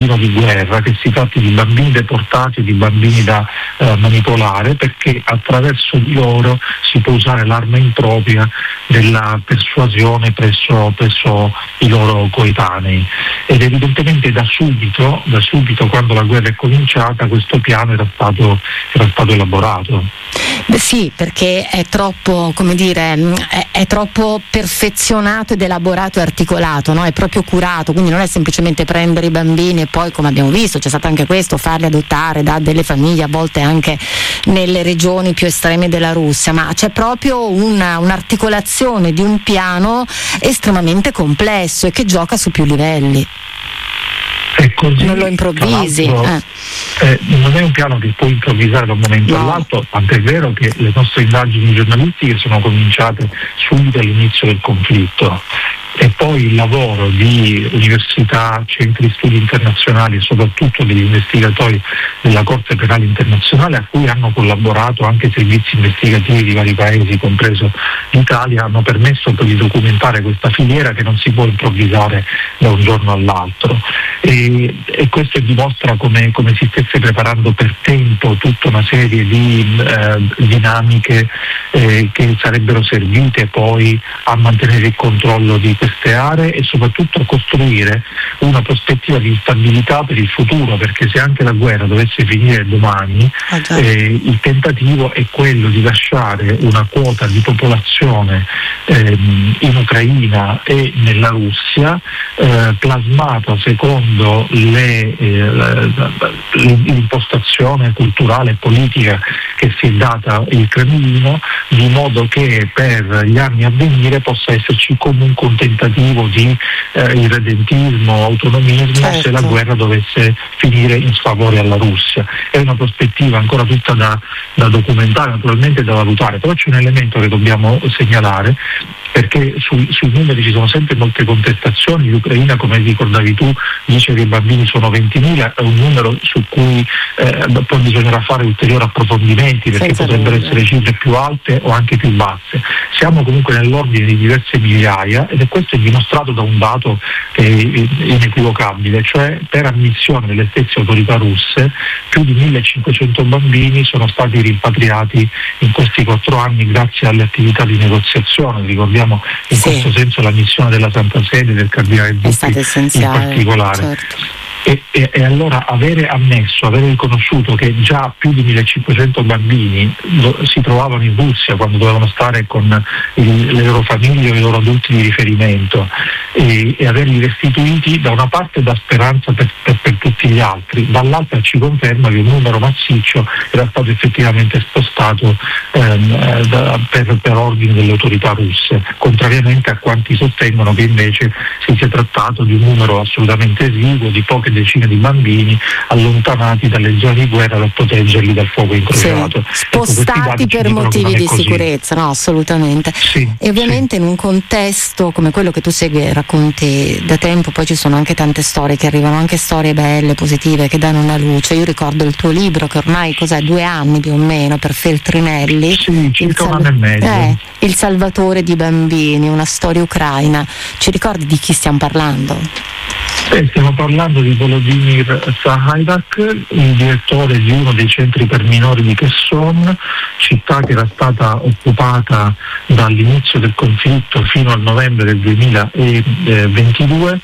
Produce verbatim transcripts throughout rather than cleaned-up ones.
bambino di guerra, che si tratti di bambini deportati, di bambini da eh, manipolare, perché attraverso di loro si può usare l'arma impropria della persuasione presso, presso i loro coetanei. Ed evidentemente da subito, da subito quando la guerra è cominciata, questo piano era stato, era stato elaborato. Beh, sì, perché è troppo, come dire, è, è troppo perfezionato ed elaborato e articolato, no? È proprio curato, quindi non è semplicemente prendere i bambini e poi, come abbiamo visto, c'è stato anche questo, farli adottare da delle famiglie, a volte anche nelle regioni più estreme della Russia, ma c'è proprio una, un'articolazione di un piano estremamente complesso e che gioca su più livelli. È così, non lo improvvisi. Eh. Eh, non è un piano che puoi improvvisare da un momento no. all'altro, tant'è vero che le nostre indagini giornalistiche sono cominciate subito all'inizio del conflitto. E poi il lavoro di università, centri studi internazionali e soprattutto degli investigatori della Corte Penale Internazionale, a cui hanno collaborato anche servizi investigativi di vari paesi, compreso l'Italia, hanno permesso poi di documentare questa filiera che non si può improvvisare da un giorno all'altro. E, e questo dimostra come, come si stesse preparando per tempo tutta una serie di eh, dinamiche eh, che sarebbero servite poi a mantenere il controllo di queste aree e soprattutto a costruire una prospettiva di stabilità per il futuro, perché se anche la guerra dovesse finire domani, ah, eh, il tentativo è quello di lasciare una quota di popolazione ehm, in Ucraina e nella Russia eh, plasmata secondo le, eh, l'impostazione culturale e politica che si è data il Cremlino, di modo che per gli anni a venire possa esserci comunque un tentativo di eh, irredentismo, autonomismo, certo, se la guerra dovesse finire in sfavore alla Russia. È una prospettiva ancora tutta da, da documentare, naturalmente da valutare, però c'è un elemento che dobbiamo segnalare, perché sui, sui numeri ci sono sempre molte contestazioni. L'Ucraina, come ricordavi tu, dice che i bambini sono ventimila, è un numero su cui eh, poi bisognerà fare ulteriori approfondimenti, perché Senza potrebbero dubbio. essere cifre più alte o anche più basse. Siamo comunque nell'ordine di diverse migliaia, ed è questo è dimostrato da un dato che è inequivocabile, cioè per ammissione delle stesse autorità russe più di millecinquecento bambini sono stati rimpatriati in questi quattro anni grazie alle attività di negoziazione. Ricordiamo in sì. questo senso la missione della Santa Sede, del Cardinale Zuppi in particolare. Certo. E, e, e allora avere ammesso, avere riconosciuto che già più di millecinquecento bambini do, si trovavano in Russia quando dovevano stare con il, le loro famiglie o i loro adulti di riferimento, e, e averli restituiti, da una parte dà speranza per, per, per tutti gli altri, dall'altra ci conferma che un numero massiccio era stato effettivamente spostato ehm, da, per, per ordine delle autorità russe, contrariamente a quanti sostengono che invece si sia trattato di un numero assolutamente esiguo, di poche decine di bambini allontanati dalle zone di guerra per proteggerli dal fuoco incrociato. Sì, spostati ecco, per motivi di così. sicurezza, no, assolutamente. Sì, e ovviamente sì. in un contesto come quello che tu segui e racconti da tempo, poi ci sono anche tante storie che arrivano, anche storie belle, positive, che danno una luce. Io ricordo il tuo libro, che ormai cos'è, due anni più o meno, per Feltrinelli, sì, circa un anno e mezzo. Eh, Il Salvatore di bambini, una storia ucraina. Ci ricordi di chi stiamo parlando? Eh, stiamo parlando di Volodymyr Sahaidak, il direttore di uno dei centri per minori di Kherson, città che era stata occupata dall'inizio del conflitto fino al novembre del duemilaventidue.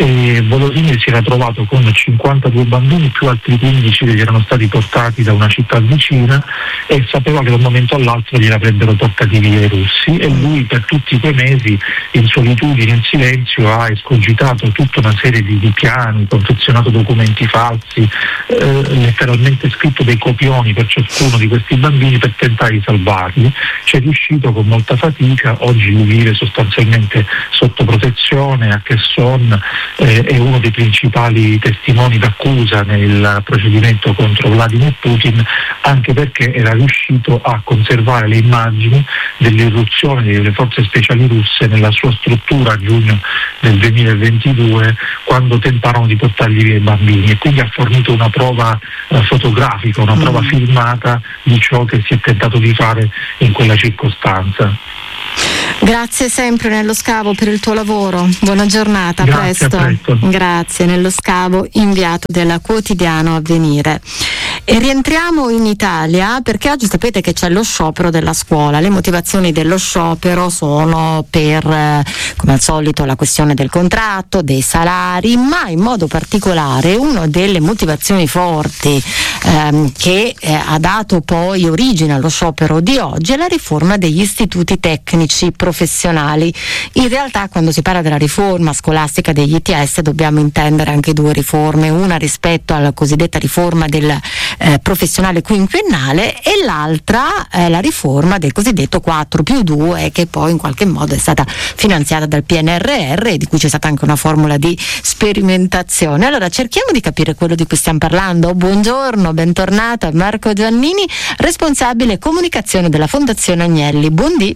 E Volodymyr si era trovato con cinquantadue bambini, più altri quindici che gli erano stati portati da una città vicina, e sapeva che da un momento all'altro glieli avrebbero portati via i russi, e lui per tutti quei mesi in solitudine, in silenzio, ha escogitato tutta una serie di di piani, confezionato documenti falsi, eh, letteralmente scritto dei copioni per ciascuno di questi bambini per tentare di salvarli. Ci è riuscito con molta fatica. Oggi lui vive sostanzialmente sotto protezione a Kherson, eh, è uno dei principali testimoni d'accusa nel procedimento contro Vladimir Putin, anche perché era riuscito a conservare le immagini dell'irruzione delle forze speciali russe nella sua struttura a giugno del duemilaventidue, quando tentarono di portargli via i bambini, e quindi ha fornito una prova eh, fotografica, una prova mm. filmata di ciò che si è tentato di fare in quella circostanza. Grazie sempre Nello Scavo per il tuo lavoro, buona giornata, Grazie, presto. a presto. Grazie Nello Scavo, inviato del quotidiano Avvenire. E rientriamo in Italia perché oggi sapete che c'è lo sciopero della scuola. Le motivazioni dello sciopero sono per, eh, come al solito, la questione del contratto, dei salari, ma in modo particolare una delle motivazioni forti ehm, che eh, ha dato poi origine allo sciopero di oggi è la riforma degli istituti tecnici professionali. In realtà quando si parla della riforma scolastica degli I T S dobbiamo intendere anche due riforme, una rispetto alla cosiddetta riforma del Eh, professionale quinquennale e l'altra è la riforma del cosiddetto quattro più due che poi in qualche modo è stata finanziata dal P N R R e di cui c'è stata anche una formula di sperimentazione. Allora cerchiamo di capire quello di cui stiamo parlando. Buongiorno, bentornato a Marco Giannini, responsabile comunicazione della Fondazione Agnelli. Buondì.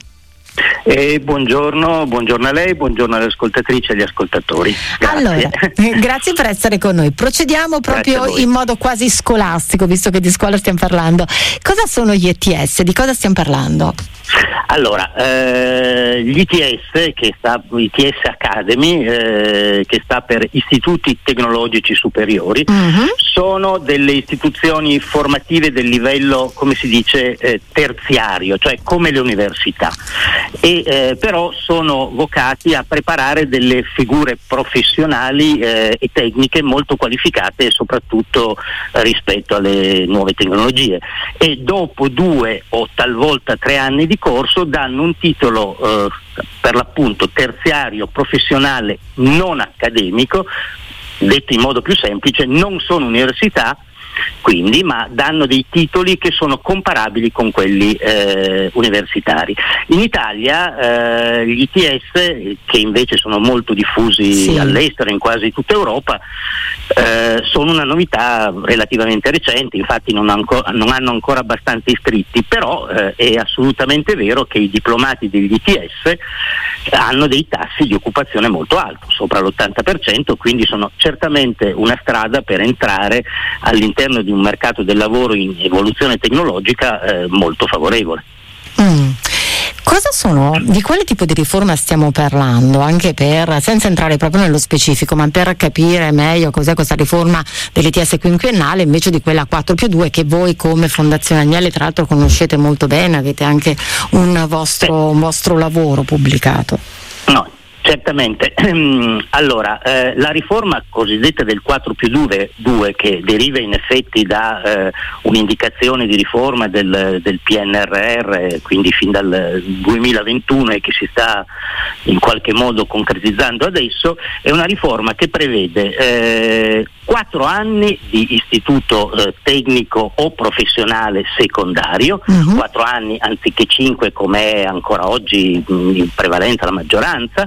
Eh, buongiorno, buongiorno a lei, buongiorno alle ascoltatrici e agli ascoltatori. Grazie. Allora, eh, grazie per essere con noi. Procediamo proprio in modo quasi scolastico, visto che di scuola stiamo parlando. Cosa sono gli I T S? Di cosa stiamo parlando? Allora, eh, gli I T S, che sta I T S Academy, eh, che sta per Istituti Tecnologici Superiori, uh-huh. sono delle istituzioni formative del livello, come si dice, eh, terziario, cioè come le università. E eh, però sono vocati a preparare delle figure professionali eh, e tecniche molto qualificate, soprattutto eh, rispetto alle nuove tecnologie, e dopo due o talvolta tre anni di corso danno un titolo eh, per l'appunto terziario professionale non accademico, detto in modo più semplice, non sono università quindi, ma danno dei titoli che sono comparabili con quelli eh, universitari. In Italia eh, gli I T S, che invece sono molto diffusi sì. all'estero, in quasi tutta Europa, eh, sono una novità relativamente recente, infatti non, anco- non hanno ancora abbastanza iscritti, però eh, è assolutamente vero che i diplomati degli I T S hanno dei tassi di occupazione molto alti, sopra l'ottanta per cento, quindi sono certamente una strada per entrare all'interno di un mercato del lavoro in evoluzione tecnologica eh, molto favorevole. Mm. Cosa sono, di quale tipo di riforma stiamo parlando? Anche per, senza entrare proprio nello specifico, ma per capire meglio cos'è questa riforma dell'I T S quinquennale invece di quella quattro più due che voi come Fondazione Agnelli tra l'altro conoscete molto bene, avete anche un vostro, un vostro lavoro pubblicato. No. Certamente, allora eh, la riforma cosiddetta del quattro più due, che deriva in effetti da eh, un'indicazione di riforma del, del P N R R, quindi fin dal duemilaventuno, e che si sta in qualche modo concretizzando adesso, è una riforma che prevede eh, quattro anni di istituto eh, tecnico o professionale secondario, uh-huh. quattro anni anziché cinque come è ancora oggi mh, in prevalenza la maggioranza,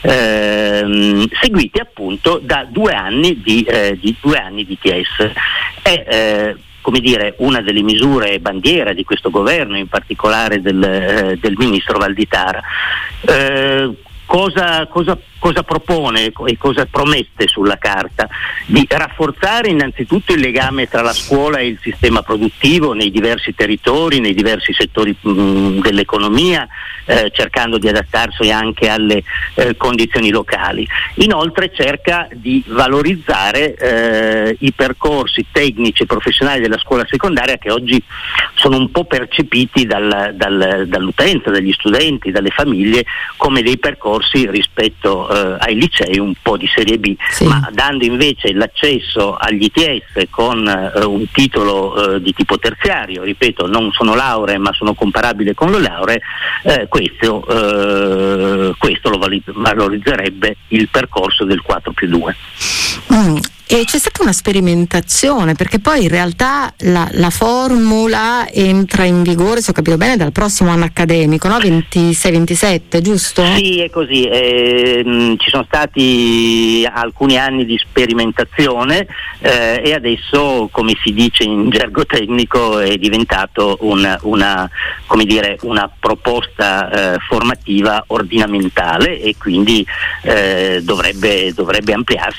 ehm, seguiti appunto da due anni di, eh, di due anni di I T S. È eh, come dire una delle misure bandiera di questo governo, in particolare del, eh, del ministro Valditara. Eh, cosa, cosa Cosa propone e cosa promette sulla carta? Di rafforzare innanzitutto il legame tra la scuola e il sistema produttivo nei diversi territori, nei diversi settori mh, dell'economia, eh, cercando di adattarsi anche alle eh, condizioni locali. Inoltre cerca di valorizzare eh, i percorsi tecnici e professionali della scuola secondaria, che oggi sono un po' percepiti dal, dal, dall'utenza, dagli studenti, dalle famiglie, come dei percorsi rispetto Uh, ai licei un po' di serie B, sì. ma dando invece l'accesso agli I T S con uh, un titolo uh, di tipo terziario, ripeto, non sono lauree ma sono comparabili con le lauree, uh, questo, uh, questo lo valorizzerebbe il percorso del quattro più due. Mm. E c'è stata una sperimentazione, perché poi in realtà la, la formula entra in vigore, se ho capito bene, dal prossimo anno accademico, no? ventisei ventisette, giusto? Sì, è così. Eh, mh, ci sono stati alcuni anni di sperimentazione eh, e adesso, come si dice in gergo tecnico, è diventato un, una, come dire, una proposta eh, formativa ordinamentale, e quindi eh, dovrebbe, dovrebbe ampliarsi, dovrebbe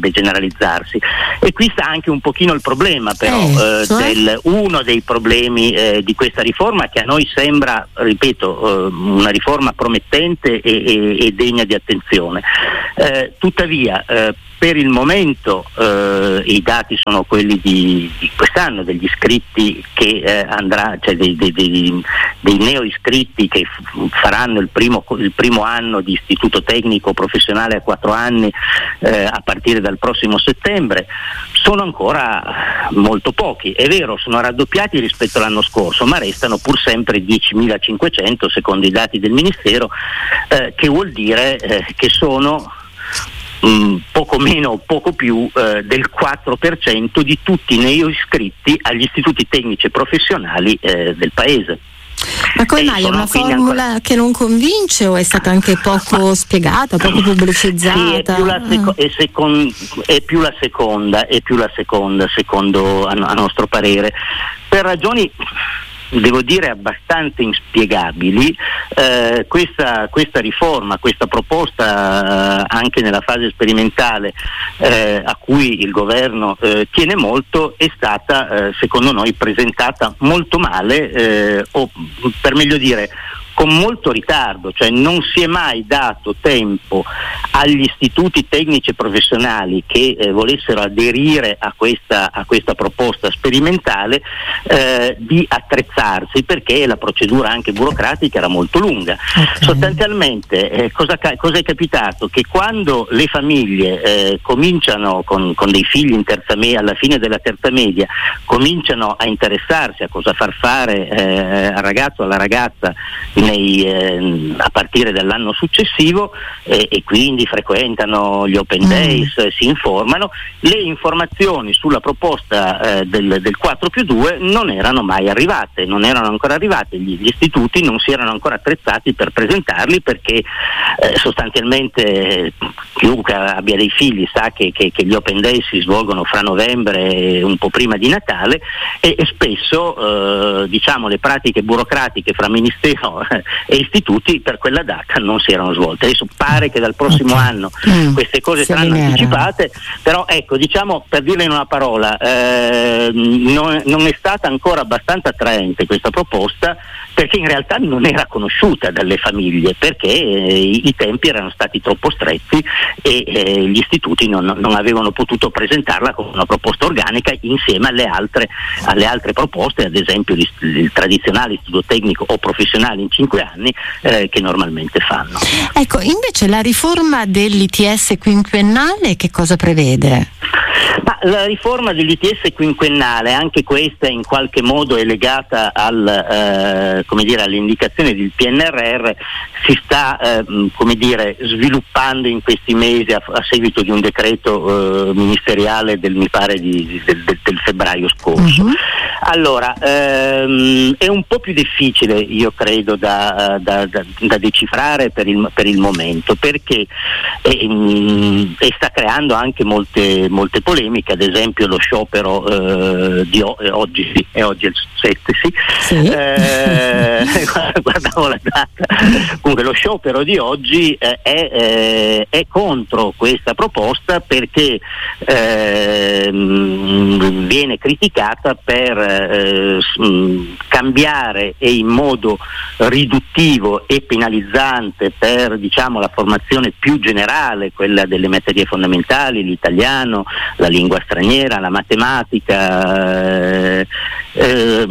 potrebbe generalizzarsi. E qui sta anche un pochino il problema però eh, eh, cioè? del, uno dei problemi eh, di questa riforma, che a noi sembra, ripeto, eh, una riforma promettente e, e, e degna di attenzione. Eh, tuttavia eh, per il momento eh, i dati sono quelli di, di quest'anno, degli iscritti che eh, andrà, cioè dei, dei, dei, dei neo iscritti che f- faranno il primo, il primo anno di istituto tecnico professionale a quattro anni eh, a partire dal prossimo settembre, sono ancora molto pochi. È vero, sono raddoppiati rispetto all'anno scorso, ma restano pur sempre diecimilacinquecento secondo i dati del Ministero, eh, che vuol dire eh, che sono Mm, poco meno o poco più eh, del quattro per cento di tutti i neo iscritti agli istituti tecnici e professionali eh, del paese. Ma come E mai è sono una quindi formula ancora... che non convince, o è stata anche poco spiegata, poco pubblicizzata? Sì, è più la, seco- è secon- è più la seconda, è più la seconda secondo a, a nostro parere, per ragioni devo dire abbastanza inspiegabili. Eh, questa, questa riforma, questa proposta eh, anche nella fase sperimentale eh, a cui il governo eh, tiene molto, è stata eh, secondo noi presentata molto male eh, o per meglio dire con molto ritardo, cioè non si è mai dato tempo agli istituti tecnici e professionali che eh, volessero aderire a questa, a questa proposta sperimentale eh, di attrezzarsi, perché la procedura anche burocratica era molto lunga. Okay. Sostanzialmente eh, cosa, cosa è capitato? Che quando le famiglie eh, cominciano con, con dei figli in terza media, alla fine della terza media, cominciano a interessarsi a cosa far fare eh, al ragazzo o alla ragazza Nei, eh, a partire dall'anno successivo eh, e quindi frequentano gli open days, mm. si informano, le informazioni sulla proposta eh, del, del quattro più due non erano mai arrivate, non erano ancora arrivate, gli, gli istituti non si erano ancora attrezzati per presentarli, perché eh, sostanzialmente chiunque abbia dei figli sa che, che, che gli open days si svolgono fra novembre e un po' prima di Natale e, e spesso eh, diciamo le pratiche burocratiche fra ministero e istituti per quella data non si erano svolte. Adesso pare che dal prossimo okay. anno mm. queste cose si saranno avvinera. anticipate, però ecco, diciamo, per dirla in una parola, eh, non, non è stata ancora abbastanza attraente questa proposta, perché in realtà non era conosciuta dalle famiglie, perché eh, i tempi erano stati troppo stretti e eh, gli istituti non, non avevano potuto presentarla come una proposta organica insieme alle altre, alle altre proposte, ad esempio il, il tradizionale istituto tecnico o professionale in cinque anni eh, che normalmente fanno. Ecco, invece la riforma dell'I T S quinquennale che cosa prevede? Ma la riforma dell'I T S quinquennale, anche questa in qualche modo è legata al, eh, come dire, alle indicazioni del P N R R, si sta eh, come dire, sviluppando in questi mesi a, a seguito di un decreto eh, ministeriale del, mi pare di, del, del, del febbraio scorso. Uh-huh. Allora, ehm, è un po' più difficile, io credo, da, da, da, da decifrare per il, per il momento, perché ehm, e sta creando anche molte, molte polemiche, ad esempio lo sciopero eh, di o- oggi, è oggi il sette, sì, sì. Eh, guardavo la data, comunque lo sciopero di oggi eh, è, eh, è contro questa proposta, perché eh, viene criticata per eh, cambiare e in modo riduttivo e penalizzante per, diciamo, la formazione più generale, quella delle materie fondamentali, l'italiano, la lingua straniera, la matematica, eh, eh,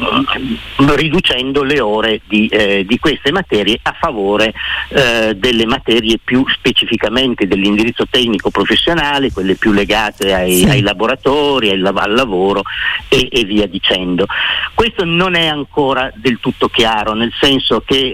riducendo le ore di, eh, di queste materie a favore eh, delle materie più specificamente dell'indirizzo tecnico professionale, quelle più legate ai, sì. ai laboratori, ai, al lavoro e, e via dicendo. Questo non è ancora del tutto chiaro, nel senso che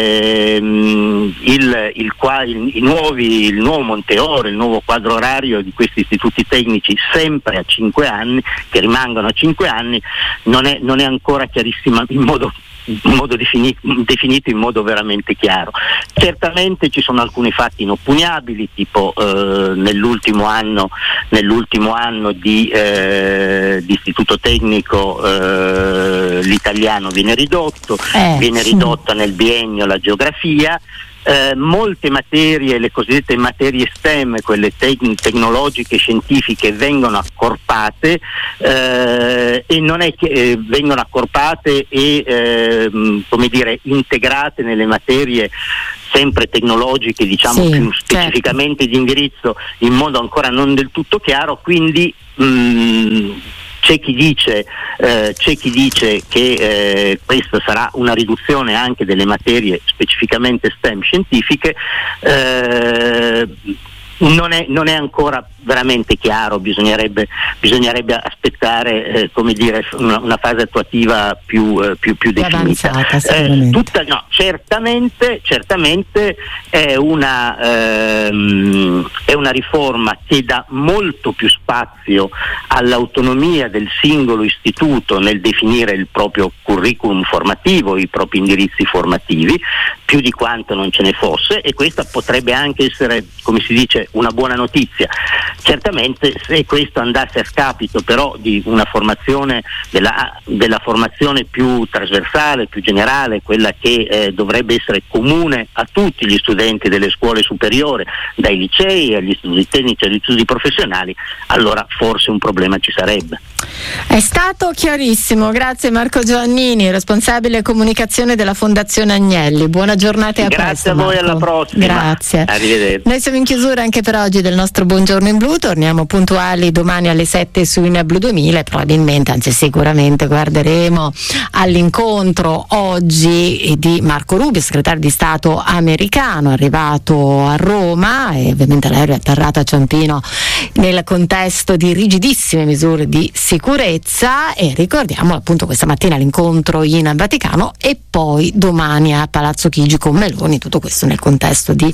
ehm, il, il, il, i nuovi, il nuovo Monteore, il nuovo quadro orario di questi istituti tecnici, sempre a cinque anni, che rimangono a cinque anni, non è, non è ancora chiarissima in modo in modo defini- definito in modo veramente chiaro. Certamente ci sono alcuni fatti inoppugnabili, tipo eh, nell'ultimo anno nell'ultimo anno di, eh, di istituto tecnico eh, l'italiano viene ridotto, eh, viene ridotta nel biennio la geografia. eh, molte materie, le cosiddette materie STEM, quelle tec- tecnologiche, scientifiche, vengono accorpate eh, e non è che eh, vengono accorpate e eh, come dire integrate nelle materie sempre tecnologiche, diciamo, sì, più specificamente certo. di indirizzo, in modo ancora non del tutto chiaro, quindi mh, c'è chi dice eh, c'è chi dice che eh, questa sarà una riduzione anche delle materie specificamente STEM scientifiche. eh, Non è, non è ancora veramente chiaro, bisognerebbe, bisognerebbe aspettare eh, come dire, una, una fase attuativa più, eh, più, più definita. Eh, tutta, no, certamente, certamente è una, ehm, è una riforma che dà molto più spazio all'autonomia del singolo istituto nel definire il proprio curriculum formativo, i propri indirizzi formativi, più di quanto non ce ne fosse, e questa potrebbe anche essere, come si dice, una buona notizia. Certamente, se questo andasse a scapito però di una formazione della, della formazione più trasversale, più generale, quella che eh, dovrebbe essere comune a tutti gli studenti delle scuole superiori, dai licei agli istituti tecnici agli istituti professionali, allora forse un problema ci sarebbe. È stato chiarissimo, grazie Marco Giovannini, responsabile comunicazione della Fondazione Agnelli. Buona giornata e a Grazie presto, a voi, Marco. alla prossima. Grazie. Arrivederci. Noi siamo in chiusura anche per oggi del nostro Buongiorno in Blu, torniamo puntuali domani alle sette su In Blu duemila e probabilmente, anzi sicuramente, guarderemo all'incontro oggi di Marco Rubio, segretario di Stato americano, arrivato a Roma, e ovviamente l'aereo è atterrato a Ciampino nel contesto di rigidissime misure di sicurezza, e ricordiamo appunto questa mattina l'incontro in Vaticano e poi domani a Palazzo Chigi con Meloni, tutto questo nel contesto di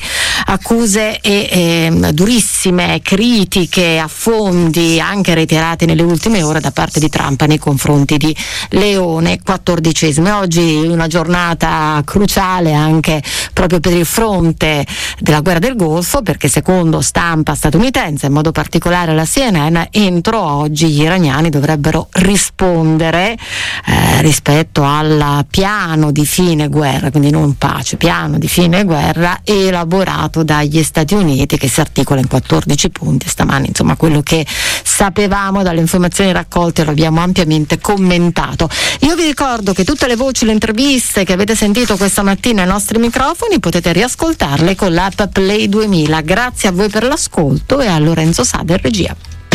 accuse e eh, durissime critiche a fondi anche reiterate nelle ultime ore da parte di Trump nei confronti di Leone quattordicesimo. Oggi una giornata cruciale anche proprio per il fronte della guerra del Golfo, perché secondo stampa statunitense, in modo particolare la C N N, entro oggi gli iraniani dovrebbero rispondere eh, rispetto al piano di fine guerra, quindi non pace, piano di fine guerra elaborato dagli Stati Uniti, che si articola in quattordici punti. Stamani insomma quello che sapevamo dalle informazioni raccolte lo abbiamo ampiamente commentato. Io vi ricordo che tutte le voci, le interviste che avete sentito questa mattina ai nostri microfoni potete riascoltarle con l'app Play duemila. Grazie a voi per l'ascolto e a Lorenzo Sader regia.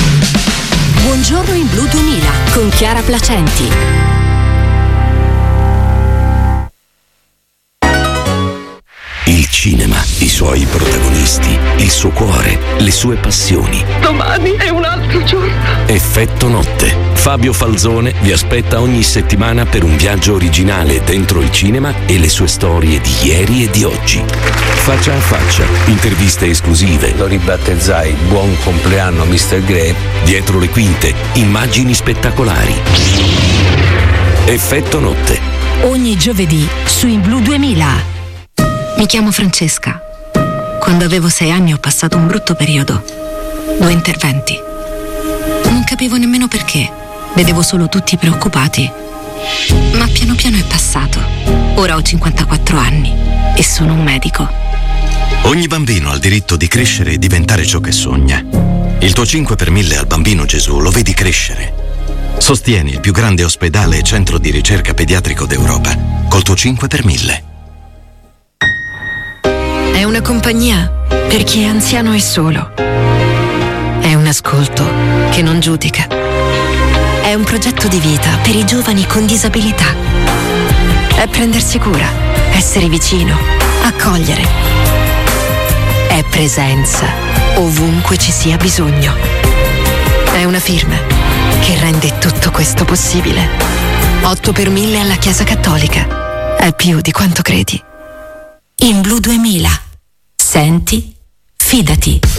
Buongiorno in Blu duemila con Chiara Placenti. Il cinema, i suoi protagonisti, il suo cuore, le sue passioni. Domani è un altro giorno. Effetto notte. Fabio Falzone vi aspetta ogni settimana per un viaggio originale dentro il cinema e le sue storie di ieri e di oggi. Faccia a faccia, interviste esclusive. Lo ribattezzai Buon compleanno mister Grey. Dietro le quinte, immagini spettacolari. Effetto notte. Ogni giovedì su In Blu duemila. Mi chiamo Francesca. Quando avevo sei anni ho passato un brutto periodo. Due interventi. Non capivo nemmeno perché. Vedevo solo tutti preoccupati. Ma piano piano è passato. Ora ho cinquantaquattro anni e sono un medico. Ogni bambino ha il diritto di crescere e diventare ciò che sogna. Il tuo cinque per mille al Bambino Gesù lo vedi crescere. Sostieni il più grande ospedale e centro di ricerca pediatrico d'Europa col tuo cinque per mille. È una compagnia per chi è anziano e solo. È un ascolto che non giudica. È un progetto di vita per i giovani con disabilità. È prendersi cura, essere vicino, accogliere. È presenza ovunque ci sia bisogno. È una firma che rende tutto questo possibile. otto per mille alla Chiesa Cattolica. È più di quanto credi. In Blu duemila. Senti, fidati.